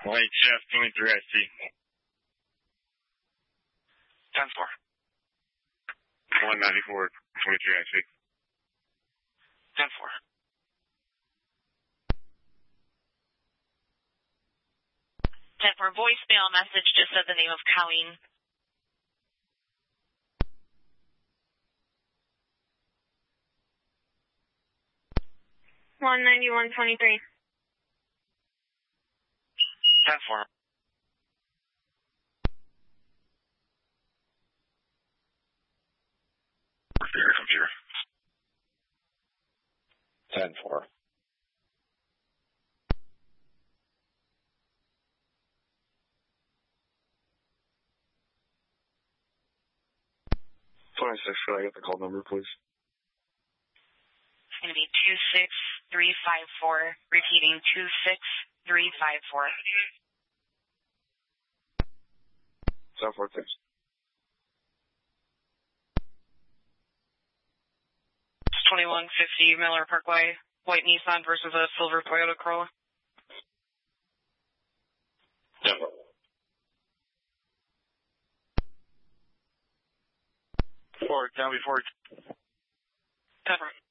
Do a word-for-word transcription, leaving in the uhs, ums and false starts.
White Jeff, twenty-three I C. ten four. one ninety-four, twenty-three I C. ten four. ten four, voicemail message just said the name of Colleen. one ninety-one, twenty-three. ten four. Your computer. ten four. twenty-six, could I get the call number, please? It's going to be two six three five four, repeating two six three five four. ten four, thanks. twenty-one fifty Miller Parkway, white Nissan versus a silver Toyota Corolla. Yep. Ford, down before. Pepper.